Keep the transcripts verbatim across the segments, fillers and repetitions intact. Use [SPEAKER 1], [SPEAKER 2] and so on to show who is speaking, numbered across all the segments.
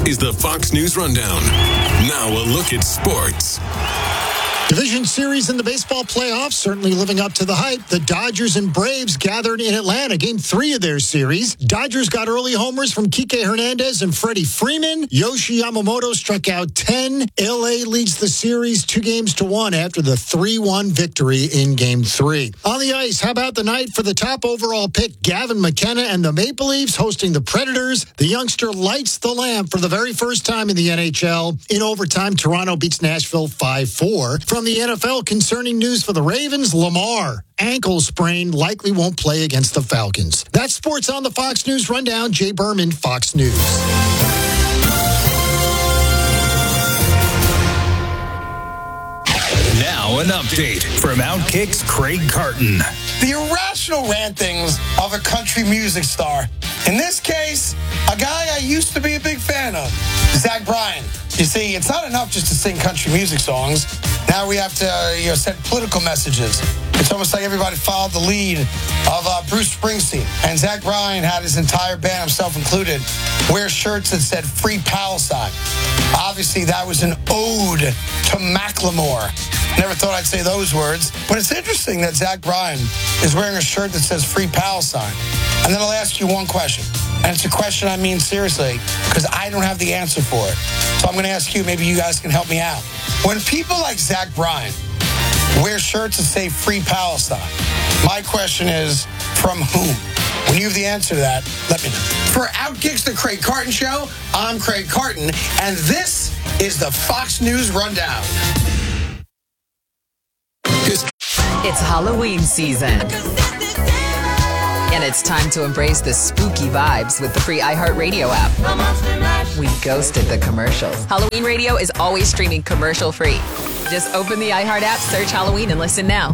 [SPEAKER 1] is the Fox News Rundown. Now a look at sports.
[SPEAKER 2] Division series in the baseball playoffs certainly living up to the hype. The Dodgers and Braves gathered in Atlanta, game three of their series. Dodgers got early homers from Kike Hernandez and Freddie Freeman. Yoshi Yamamoto struck out ten. L A leads the series two games to one after the three one victory in game three. On the ice, how about the night for the top overall pick, Gavin McKenna and the Maple Leafs hosting the Predators. The youngster lights the lamp for the very first time in the N H L. In overtime, Toronto beats Nashville five four. From the N F L, concerning news for the Ravens, Lamar, ankle sprain, likely won't play against the Falcons. That's sports on the Fox News Rundown. Jay Berman, Fox News.
[SPEAKER 1] Now an update from Outkick's Craig Carton.
[SPEAKER 3] The irrational rantings of a country music star. In this case, a guy I used to be a big fan of, Zach Bryan. You see, it's not enough just to sing country music songs. Now we have to uh, you know, send political messages. It's almost like everybody followed the lead of uh, Bruce Springsteen. And Zach Bryan had his entire band, himself included, wear shirts that said Free Palestine. Obviously, that was an ode to Macklemore. Never thought I'd say those words. But it's interesting that Zach Bryan is wearing a shirt that says Free Palestine. And then I'll ask you one question. And it's a question I mean seriously, because I don't have the answer for it. So I'm going to ask you, maybe you guys can help me out. When people like Zach Bryan wear shirts that say Free Palestine, my question is, from whom? When you have the answer to that, let me know. For Outkick's The Craig Carton Show, I'm Craig Carton, and this is the Fox News Rundown.
[SPEAKER 4] It's Halloween season. And it's time to embrace the spooky vibes with the free iHeartRadio app. We ghosted the commercials. Halloween Radio is always streaming commercial-free. Just open the iHeart app, search Halloween, and listen now.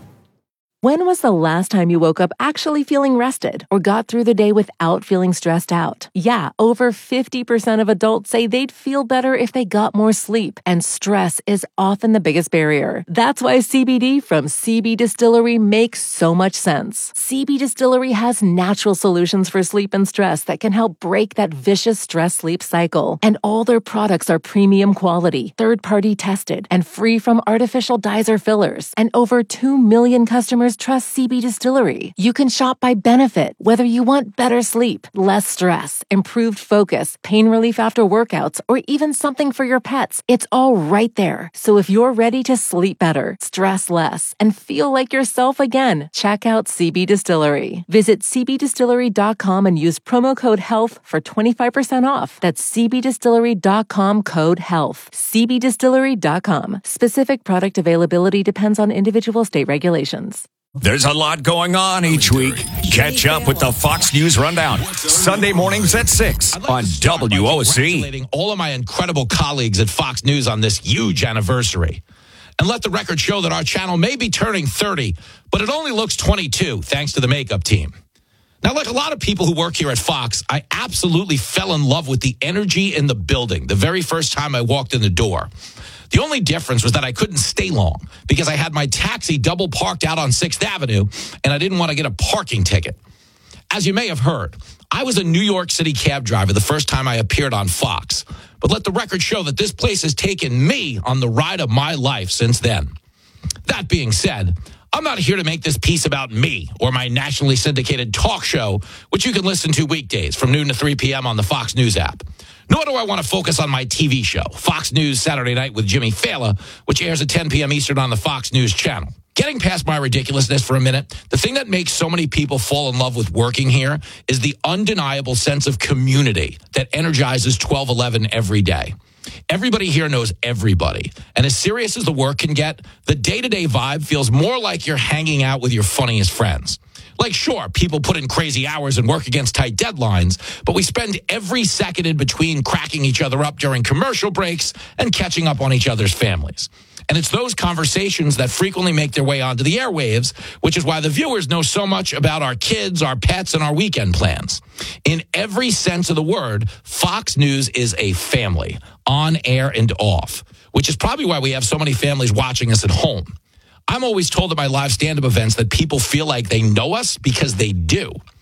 [SPEAKER 5] When was the last time you woke up actually feeling rested or got through the day without feeling stressed out? Yeah, over fifty percent of adults say they'd feel better if they got more sleep, and stress is often the biggest barrier. That's why C B D from C B Distillery makes so much sense. C B Distillery has natural solutions for sleep and stress that can help break that vicious stress-sleep cycle. And all their products are premium quality, third-party tested, and free from artificial dyes or fillers. And over two million customers trust C B Distillery. You can shop by benefit, whether you want better sleep, less stress, improved focus, pain relief after workouts, or even something for your pets. It's all right there. So if you're ready to sleep better, stress less, and feel like yourself again, check out C B Distillery. Visit c b distillery dot com and use promo code HEALTH for twenty-five percent off. That's c b distillery dot com code HEALTH. c b distillery dot com. Specific product availability depends on individual state regulations.
[SPEAKER 6] There's a lot going on each week. Catch up with the Fox News Rundown. Sunday mornings at six on W O C.
[SPEAKER 7] Congratulating all of my incredible colleagues at Fox News on this huge anniversary. And let the record show that our channel may be turning thirty, but it only looks twenty-two thanks to the makeup team. Now, like a lot of people who work here at Fox, I absolutely fell in love with the energy in the building the very first time I walked in the door. The only difference was that I couldn't stay long because I had my taxi double parked out on sixth Avenue and I didn't want to get a parking ticket. As you may have heard, I was a New York City cab driver the first time I appeared on Fox. But let the record show that this place has taken me on the ride of my life since then. That being said, I'm not here to make this piece about me or my nationally syndicated talk show, which you can listen to weekdays from noon to three p.m. on the Fox News app. Nor do I want to focus on my T V show, Fox News Saturday Night with Jimmy Fallon, which airs at ten p.m. Eastern on the Fox News channel. Getting past my ridiculousness for a minute, the thing that makes so many people fall in love with working here is the undeniable sense of community that energizes twelve eleven every day. Everybody here knows everybody. And as serious as the work can get, the day-to-day vibe feels more like you're hanging out with your funniest friends. Like, sure, people put in crazy hours and work against tight deadlines, but we spend every second in between cracking each other up during commercial breaks and catching up on each other's families. And it's those conversations that frequently make their way onto the airwaves, which is why the viewers know so much about our kids, our pets, and our weekend plans. In every sense of the word, Fox News is a family, on air and off, which is probably why we have so many families watching us at home. I'm always told at my live stand-up events that people feel like they know us because they do.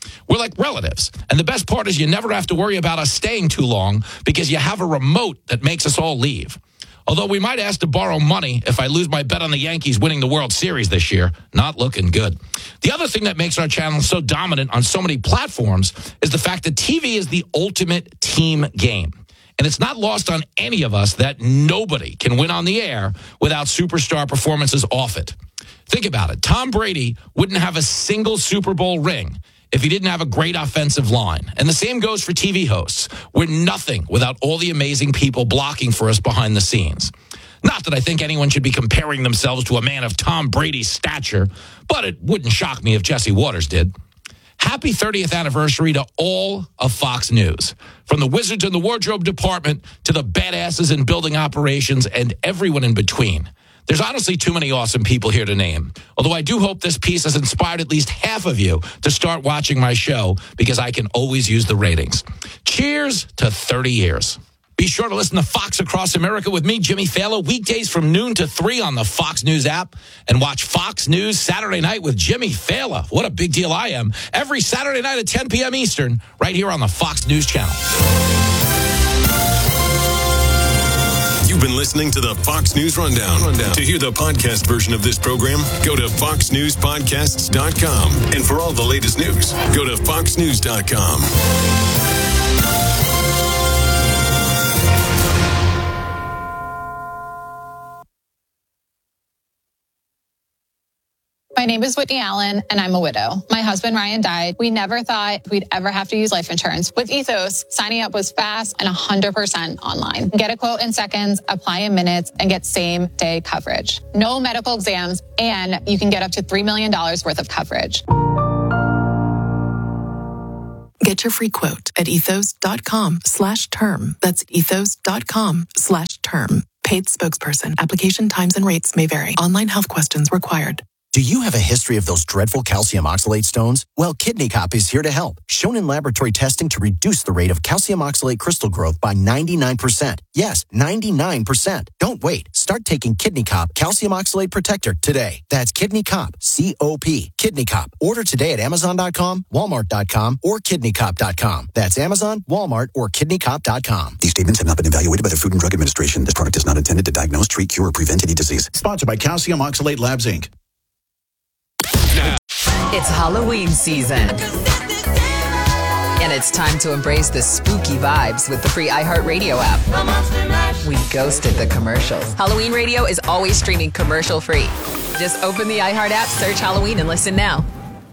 [SPEAKER 7] We're like relatives. And the best part is you never have to worry about us staying too long because you have a remote that makes us all leave. Although we might ask to borrow money if I lose my bet on the Yankees winning the World Series this year. Not looking good. The other thing that makes our channel so dominant on so many platforms is the fact that T V is the ultimate team game. And it's not lost on any of us that nobody can win on the air without superstar performances off it. Think about it. Tom Brady wouldn't have a single Super Bowl ring if he didn't have a great offensive line. And the same goes for T V hosts. We're nothing without all the amazing people blocking for us behind the scenes. Not that I think anyone should be comparing themselves to a man of Tom Brady's stature, but it wouldn't shock me if Jesse Waters did. Happy thirtieth anniversary to all of Fox News. From the wizards in the wardrobe department to the badasses in building operations and everyone in between. There's honestly too many awesome people here to name. Although I do hope this piece has inspired at least half of you to start watching my show because I can always use the ratings. Cheers to thirty years. Be sure to listen to Fox Across America with me, Jimmy Fallon, weekdays from noon to three on the Fox News app. And watch Fox News Saturday Night with Jimmy Fallon. What a big deal I am. Every Saturday night at ten p.m. Eastern, right here on the Fox News channel.
[SPEAKER 1] You've been listening to the Fox News Rundown. Rundown. To hear the podcast version of this program, go to fox news podcasts dot com. And for all the latest news, go to fox news dot com.
[SPEAKER 8] My name is Whitney Allen, and I'm a widow. My husband, Ryan, died. We never thought we'd ever have to use life insurance. With Ethos, signing up was fast and one hundred percent online. Get a quote in seconds, apply in minutes, and get same-day coverage. No medical exams, and you can get up to three million dollars worth of coverage.
[SPEAKER 9] Get your free quote at ethos.com slash term. That's ethos.com slash term. Paid spokesperson. Application times and rates may vary. Online health questions required.
[SPEAKER 10] Do you have a history of those dreadful calcium oxalate stones? Well, Kidney Cop is here to help. Shown in laboratory testing to reduce the rate of calcium oxalate crystal growth by ninety-nine percent. Yes, ninety-nine percent. Don't wait. Start taking Kidney Cop Calcium Oxalate Protector today. That's Kidney Cop, C O P, Kidney Cop. Order today at amazon dot com, walmart dot com, or kidney cop dot com. That's Amazon, Walmart, or kidney cop dot com.
[SPEAKER 11] These statements have not been evaluated by the Food and Drug Administration. This product is not intended to diagnose, treat, cure, or prevent any disease.
[SPEAKER 12] Sponsored by Calcium Oxalate Labs, Incorporated.
[SPEAKER 4] It's Halloween season. And it's time to embrace the spooky vibes with the free iHeartRadio app. We ghosted the commercials. Halloween Radio is always streaming commercial free. Just open the iHeart app, search Halloween, and listen now.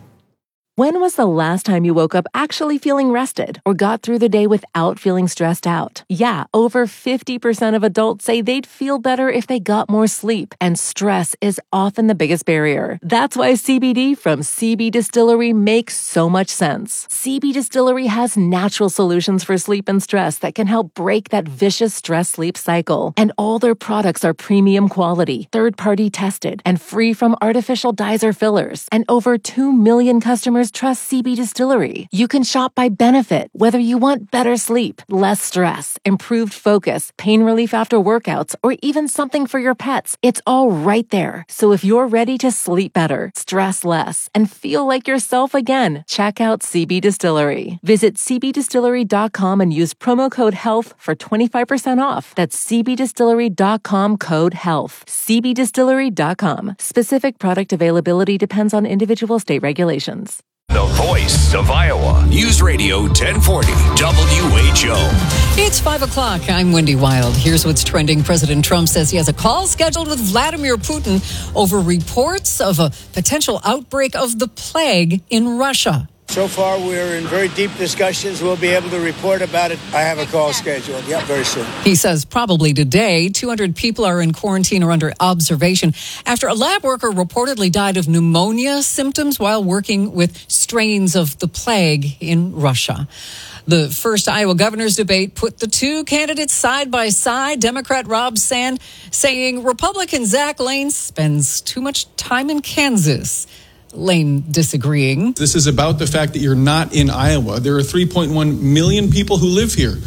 [SPEAKER 5] When was the last time you woke up actually feeling rested or got through the day without feeling stressed out? Yeah, over fifty percent of adults say they'd feel better if they got more sleep, and stress is often the biggest barrier. That's why C B D from C B Distillery makes so much sense. C B Distillery has natural solutions for sleep and stress that can help break that vicious stress-sleep cycle. And all their products are premium quality, third-party tested, and free from artificial dyes or fillers. And over two million customers trust C B Distillery. You can shop by benefit, whether you want better sleep, less stress, improved focus, pain relief after workouts, or even something for your pets. It's all right there. So if you're ready to sleep better, stress less, and feel like yourself again, check out C B Distillery. Visit c b distillery dot com and use promo code HEALTH for twenty-five percent off. That's c b distillery dot com code HEALTH. c b distillery dot com. Specific product availability depends on individual state regulations.
[SPEAKER 6] The voice of Iowa. News Radio ten forty W H O.
[SPEAKER 13] It's five o'clock. I'm Wendy Wild. Here's what's trending. President Trump says he has a call scheduled with Vladimir Putin over reports of a potential outbreak of the plague in Russia.
[SPEAKER 14] So far, we're in very deep discussions. We'll be able to report about it. I have a call scheduled. Yeah, very soon.
[SPEAKER 13] He says probably today, two hundred people are in quarantine or under observation after a lab worker reportedly died of pneumonia symptoms while working with strains of the plague in Russia. The first Iowa governor's debate put the two candidates side by side. Democrat Rob Sand saying Republican Zach Lane spends too much time in Kansas. Lane disagreeing.
[SPEAKER 15] This is about the fact that you're not in Iowa. There are three point one million people who live here.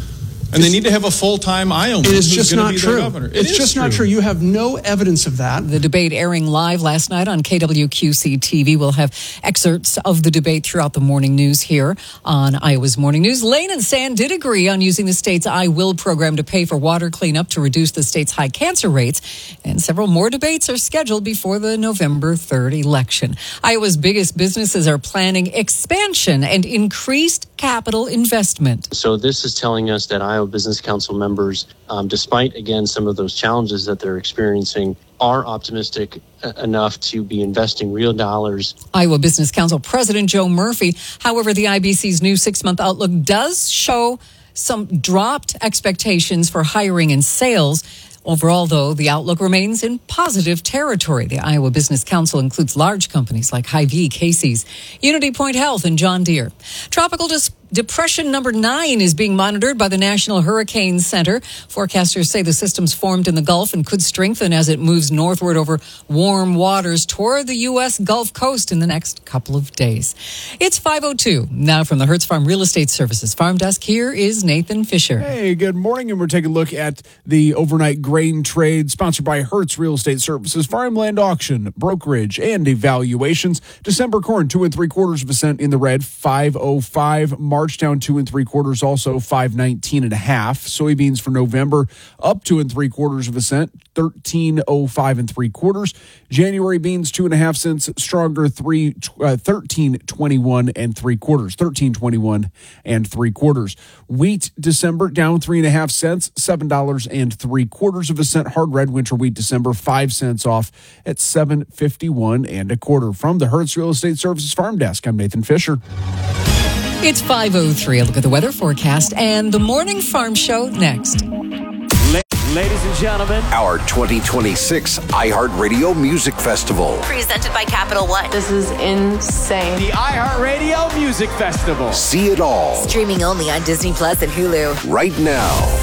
[SPEAKER 15] And they need to have a full-time Iowan.
[SPEAKER 16] It is
[SPEAKER 15] who's
[SPEAKER 16] just
[SPEAKER 15] gonna
[SPEAKER 16] not
[SPEAKER 15] be their
[SPEAKER 16] true.
[SPEAKER 15] governor. It
[SPEAKER 16] It's
[SPEAKER 15] is
[SPEAKER 16] just
[SPEAKER 15] true.
[SPEAKER 16] not true. You have no evidence of that.
[SPEAKER 13] The debate airing live last night on K W Q C T V. We'll have excerpts of the debate throughout the morning news here on Iowa's Morning News. Lane and Sand did agree on using the state's I Will program to pay for water cleanup to reduce the state's high cancer rates. And several more debates are scheduled before the November third election. Iowa's biggest businesses are planning expansion and increased capital investment.
[SPEAKER 17] So this is telling us that Iowa Business Council members, um, despite, again, some of those challenges that they're experiencing, are optimistic enough to be investing real dollars.
[SPEAKER 13] Iowa Business Council President Joe Murphy. However, the I B C's new six-month outlook does show some dropped expectations for hiring and sales. Overall, though, the outlook remains in positive territory. The Iowa Business Council includes large companies like Hy-Vee, Casey's, Unity Point Health, and John Deere. Tropical dis- Depression number nine is being monitored by the National Hurricane Center. Forecasters say the system's formed in the Gulf and could strengthen as it moves northward over warm waters toward the U S Gulf Coast in the next couple of days. It's five oh two. Now from the Hertz Farm Real Estate Services Farm Desk, here is Nathan Fisher.
[SPEAKER 18] Hey, good morning, and we're taking a look at the overnight grain trade sponsored by Hertz Real Estate Services, farmland auction, brokerage, and evaluations. December corn, two and three quarters of a cent in the red, five oh five. Marchtown, two and three quarters, also five nineteen and a half. Soybeans for November, up two and three quarters of a cent, thirteen oh five and three quarters. January beans, two and a half cents stronger, three uh, thirteen twenty one and three quarters, thirteen twenty one and three quarters. Wheat December down three and a half cents, seven dollars and three quarters of a cent. Hard red winter wheat December five cents off at seven fifty one and a quarter. From the Hertz Real Estate Services Farm Desk, I'm Nathan Fisher.
[SPEAKER 13] It's five oh three. A look at the weather forecast and the Morning Farm Show next.
[SPEAKER 19] Ladies and gentlemen,
[SPEAKER 20] our twenty twenty-six iHeartRadio Music Festival.
[SPEAKER 21] Presented by Capital One.
[SPEAKER 22] This is insane.
[SPEAKER 19] The iHeartRadio Music Festival.
[SPEAKER 20] See it all.
[SPEAKER 21] Streaming only on Disney Plus and Hulu.
[SPEAKER 20] Right now.